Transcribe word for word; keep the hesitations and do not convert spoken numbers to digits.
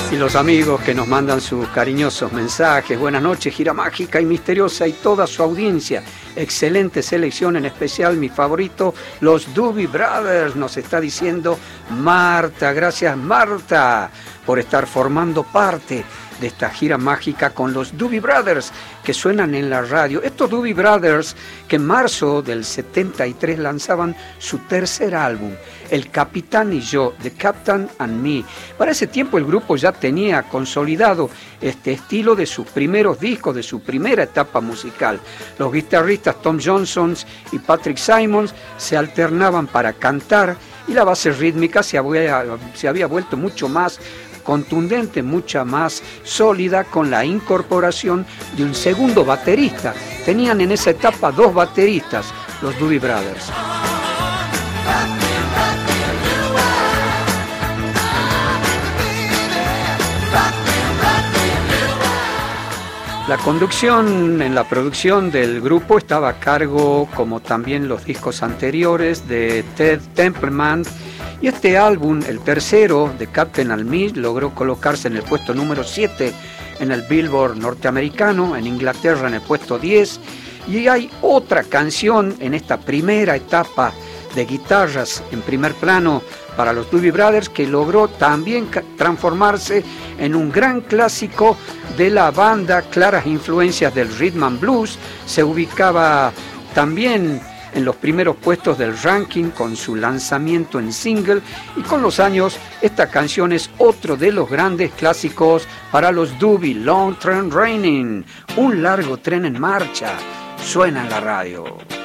Y los amigos que nos mandan sus cariñosos mensajes. Buenas noches, gira mágica y misteriosa y toda su audiencia. Excelente selección, en especial mi favorito, los Doobie Brothers, nos está diciendo Marta. Gracias, Marta, por estar formando parte de esta gira mágica con los Doobie Brothers que suenan en la radio. Estos Doobie Brothers que en marzo del setenta y tres lanzaban su tercer álbum, El Capitán y Yo, The Captain and Me. Para ese tiempo el grupo ya tenía consolidado este estilo de sus primeros discos, de su primera etapa musical. Los guitarristas Tom Johnson y Patrick Simons se alternaban para cantar y la base rítmica se había, se había vuelto mucho más contundente, mucha más sólida, con la incorporación de un segundo baterista. Tenían en esa etapa dos bateristas, los Doobie Brothers. La conducción en la producción del grupo estaba a cargo, como también los discos anteriores, de Ted Templeman. Y este álbum, el tercero, de Captain and Me, logró colocarse en el puesto número siete en el Billboard norteamericano, en Inglaterra en el puesto diez. Y hay otra canción en esta primera etapa de guitarras en primer plano para los Doobie Brothers que logró también transformarse en un gran clásico de la banda, claras influencias del rhythm and blues. Se ubicaba también en los primeros puestos del ranking con su lanzamiento en single, y con los años esta canción es otro de los grandes clásicos para los Doobie. Long Train Raining, un largo tren en marcha, suena en la radio.